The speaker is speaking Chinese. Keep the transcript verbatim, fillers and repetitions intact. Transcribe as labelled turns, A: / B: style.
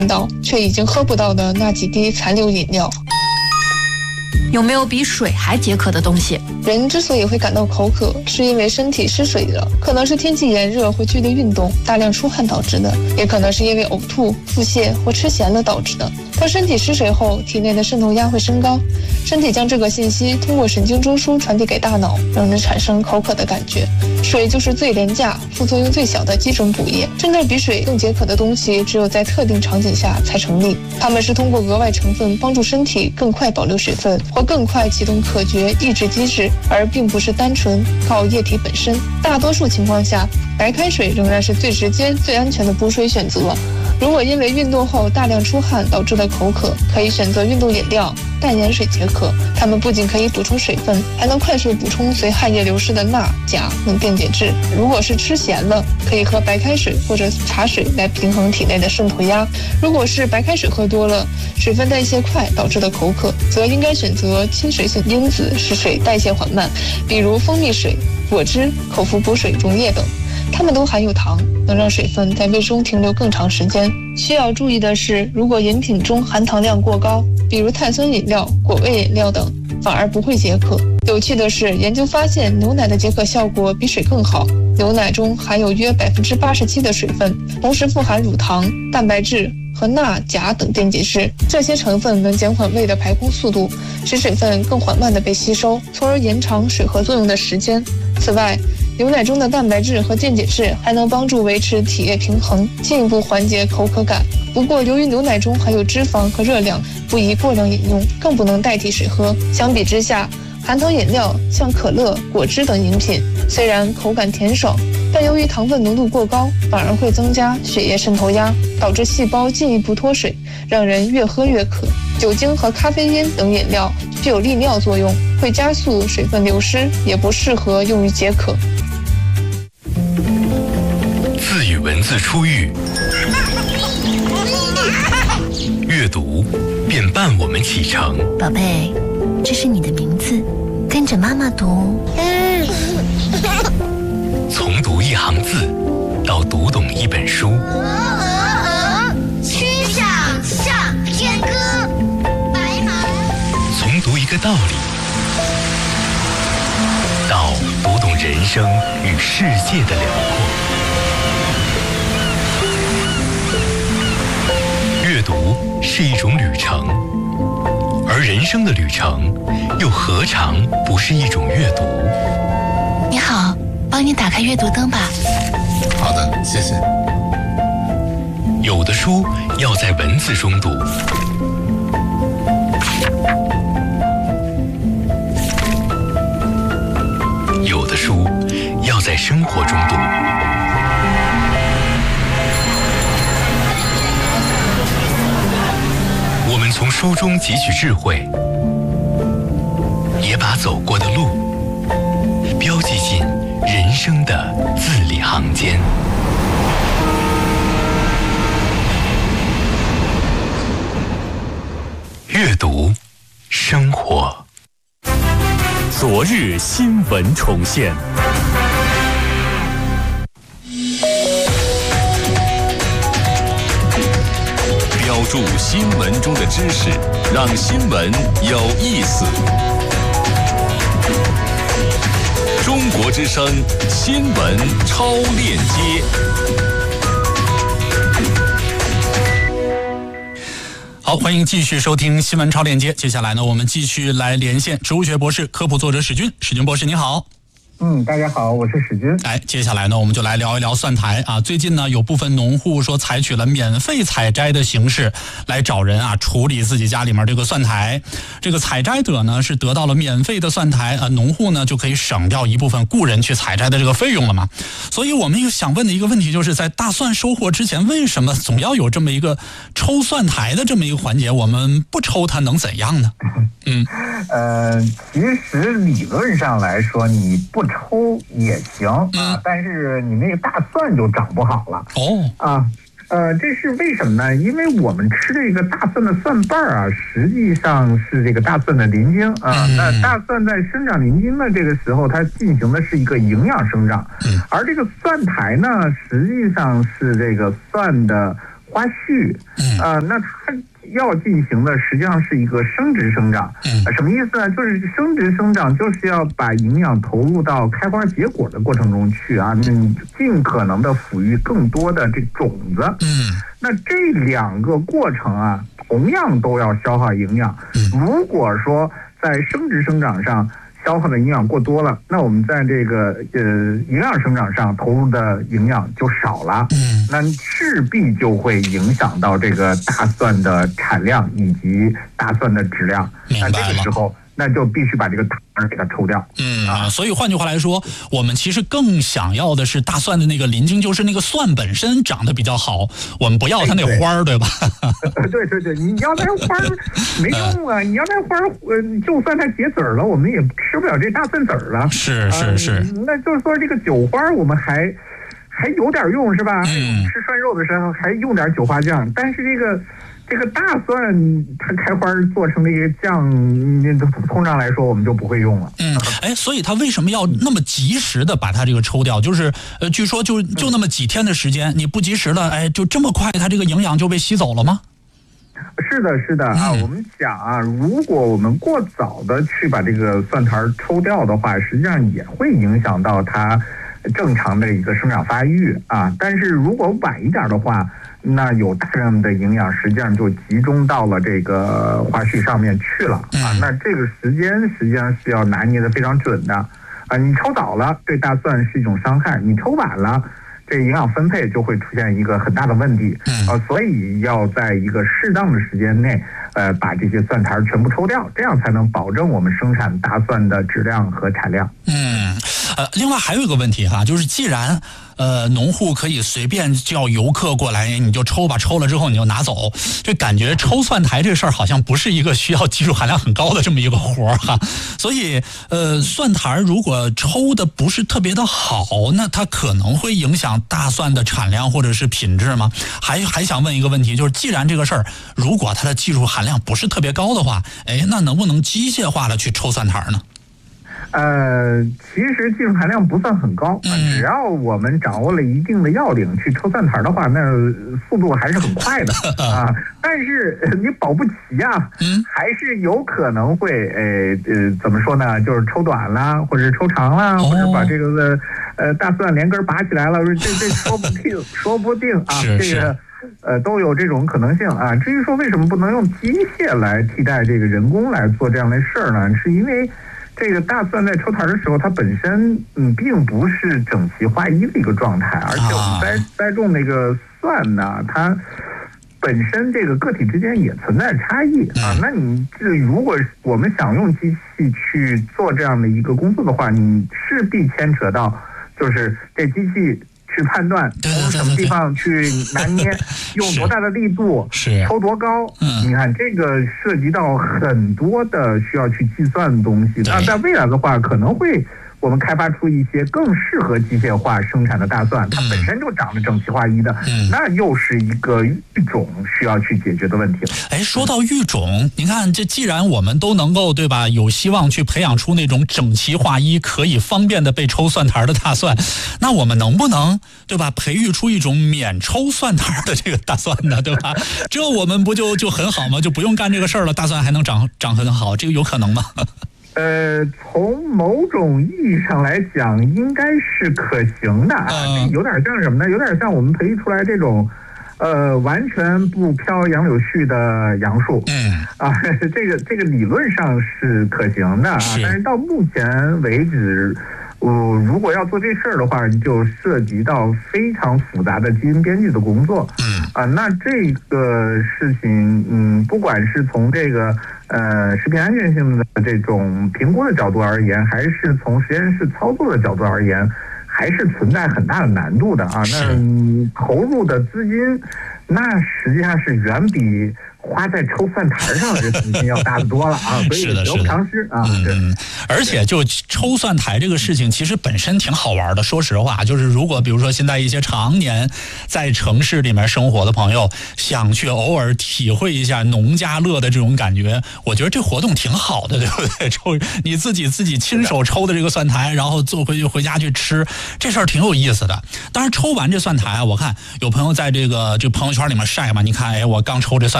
A: 到却已经喝不到的那几滴残留饮料。
B: 有没有比水还解渴的东西？
A: 人之所以会感到口渴，是因为身体失水了，可能是天气炎热或剧烈运动、大量出汗导致的，也可能是因为呕吐、腹泻或吃咸了导致的。当身体失水后，体内的渗透压会升高，身体将这个信息通过神经中枢传递给大脑，让人产生口渴的感觉。水就是最廉价、副作用最小的基准补液，真正比水更解渴的东西，只有在特定场景下才成立。它们是通过额外成分帮助身体更快保留水分，或更快启动渴觉抑制机制，而并不是单纯靠液体本身。大多数情况下，白开水仍然是最直接、最安全的补水选择。如果因为运动后大量出汗导致的口渴，可以选择运动饮料、淡盐水解渴。它们不仅可以补充水分，还能快速补充随汗液流失的钠、钾等电解质。如果是吃咸了，可以喝白开水或者茶水来平衡体内的渗透压。如果是白开水喝多了，水分代谢快导致的口渴，则应该选择亲水性因子使水代谢缓慢，比如蜂蜜水、果汁、口服补水溶液等。它们都含有糖，能让水分在胃中停留更长时间。需要注意的是，如果饮品中含糖量过高，比如碳酸饮料、果味饮料等，反而不会解渴。有趣的是，研究发现牛奶的解渴效果比水更好。牛奶中含有约百分之八十七的水分，同时富含乳糖、蛋白质和钠、钾等电解质，这些成分能减缓胃的排空速度，使水分更缓慢地被吸收，从而延长水合作用的时间。此外，牛奶中的蛋白质和电解质还能帮助维持体液平衡，进一步缓解口渴感。不过，由于牛奶中含有脂肪和热量，不宜过量饮用，更不能代替水喝。相比之下，含糖饮料像可乐、果汁等饮品，虽然口感甜爽，但由于糖分浓度过高，反而会增加血液渗透压，导致细胞进一步脱水，让人越喝越渴。酒精和咖啡因等饮料具有利尿作用，会加速水分流失，也不适合用于解渴。
C: 字与文字初遇，阅读便伴我们启程。
D: 宝贝，这是你的名字，跟着妈妈读。
C: 从读一行字到读懂一本书，
E: 曲项向天歌，白马。
C: 从读一个道理到读懂人生与世界的辽阔。阅读是一种旅程，而人生的旅程又何尝不是一种阅读？
D: 你好，帮你打开阅读灯吧。
F: 好的，谢谢。
C: 有的书要在文字中读，有的书要在生活中读。我们从书中汲取智慧，也把走过的路标记进人生的字里行间。阅读，生活。
G: 昨日新闻重现。
H: 标注新闻中的知识，让新闻有意思。中国之声新闻超链接。
I: 好，欢迎继续收听新闻超链接。接下来呢，我们继续来连线植物学博士、科普作者史军。史军博士，你好。
J: 嗯，大家好，我是史军。
I: 哎，接下来呢，我们就来聊一聊蒜苔啊。最近呢，有部分农户说采取了免费采摘的形式来找人啊处理自己家里面这个蒜苔。这个采摘者呢是得到了免费的蒜苔啊，农户呢就可以省掉一部分雇人去采摘的这个费用了嘛。所以我们又想问的一个问题就是，在大蒜收获之前，为什么总要有这么一个抽蒜苔的这么一个环节？我们不抽它能怎样呢？嗯，
J: 呃，其实理论上来说，你不抽也行啊，嗯、但是你那个大蒜就长不好了。
I: 哦，
J: 啊，呃，这是为什么呢？因为我们吃这个大蒜的蒜瓣啊，实际上是这个大蒜的鳞茎啊。嗯、那大蒜在生长鳞茎的这个时候，它进行的是一个营养生长，嗯、而这个蒜苔呢，实际上是这个蒜的花序，呃，那它要进行的实际上是一个生殖生长，呃、什么意思呢？就是生殖生长就是要把营养投入到开花结果的过程中去啊，嗯，尽可能的抚育更多的这种子。嗯，那这两个过程啊，同样都要消耗营养。如果说在生殖生长上消耗的营养过多了，那我们在这个呃营养生长上投入的营养就少了，嗯，那势必就会影响到这个大蒜的产量以及大蒜的质量。那这个时候，那就必须把这个糖给它抽掉。
I: 嗯啊，所以换句话来说，我们其实更想要的是大蒜的那个鳞茎，就是那个蒜本身长得比较好，我们不要它那花儿，对吧？
J: 对对对，你要那花儿没用啊！你要那花儿，呃，就算它结籽儿了，我们也吃不了这大蒜籽儿了。
I: 是是是、呃，
J: 那就是说这个韭花我们还还有点用是吧？嗯，吃涮肉的时候还用点韭花酱，但是这个。这个大蒜它开花做成那个酱，通常来说我们就不会用了。
I: 嗯，哎，所以它为什么要那么及时的把它这个抽掉？就是呃，据说就就那么几天的时间，你不及时了，哎，就这么快，它这个营养就被吸走了吗？
J: 是的，是的啊，嗯、我们讲啊，如果我们过早的去把这个蒜苔抽掉的话，实际上也会影响到它正常的一个生长发育啊。但是如果晚一点的话，那有大量的营养实际上就集中到了这个花序上面去了啊。那这个时间实际上是要拿捏的非常准的啊。你抽早了对大蒜是一种伤害，你抽晚了，这营养分配就会出现一个很大的问题啊。所以要在一个适当的时间内，呃，把这些蒜苔全部抽掉，这样才能保证我们生产大蒜的质量和产量。
I: 嗯，呃，另外还有一个问题哈，就是既然呃，农户可以随便叫游客过来，你就抽吧，抽了之后你就拿走，就感觉抽蒜苔这事儿好像不是一个需要技术含量很高的这么一个活儿哈。所以，呃，蒜苔如果抽的不是特别的好，那它可能会影响大蒜的产量或者是品质吗？还还想问一个问题，就是既然这个事儿如果它的技术含量不是特别高的话，哎，那能不能机械化的去抽蒜苔呢？
J: 呃，其实技术含量不算很高，嗯、只要我们掌握了一定的要领去抽蒜苔的话，那速度还是很快的啊。但是你保不齐啊，嗯、还是有可能会，呃呃，怎么说呢？就是抽短了，或者是抽长了，哦、或者把这个呃大蒜连根拔起来了，这这说不定，说不定啊，
I: 是
J: 这个。呃，都有这种可能性啊。至于说为什么不能用机械来替代这个人工来做这样的事儿呢？是因为这个大蒜在抽苔的时候，它本身嗯并不是整齐划一的一个状态，而且我们栽栽种那个蒜呢，它本身这个个体之间也存在差异啊。那你这如果我们想用机器去做这样的一个工作的话，你势必牵扯到就是这机器去判断从什么地方去拿捏，用多大的力度，抽多高。嗯，你看这个涉及到很多的需要去计算的东西。那在未来的话，可能会我们开发出一些更适合机械化生产的大蒜，它本身就长得整齐划一的，嗯、那又是一个育种需要去解决的问题了。
I: 哎，说到育种，你看这既然我们都能够对吧，有希望去培养出那种整齐划一、可以方便的被抽蒜苔的大蒜，那我们能不能对吧，培育出一种免抽蒜苔的这个大蒜呢？对吧？这我们不就就很好吗？就不用干这个事儿了，大蒜还能长长很好，这个有可能吗？
J: 呃，从某种意义上来讲，应该是可行的啊。嗯、有点像什么呢？有点像我们培育出来这种，呃，完全不飘杨柳絮的杨树。嗯。啊，这个这个理论上是可行的啊，但是到目前为止，呃，如果要做这事儿的话，就涉及到非常复杂的基因编辑的工作。嗯。啊，那这个事情，嗯，不管是从这个。呃，食品安全性的这种评估的角度而言，还是从实验室操作的角度而言，还是存在很大的难度的啊。那投入的资金，那实际上是远比花在抽蒜苔上的这信心要大得多了啊，所以得不偿失啊。
I: 嗯，而且就抽蒜苔这个事情，其实本身挺好玩的。说实话，就是如果比如说现在一些常年在城市里面生活的朋友，想去偶尔体会一下农家乐的这种感觉，我觉得这活动挺好的，对不对？抽你自己自己亲手抽的这个蒜苔，然后做回去回家去吃，这事儿挺有意思的。当然，抽完这蒜苔啊，我看有朋友在这个这朋友圈里面晒嘛，你看，哎，我刚抽这蒜。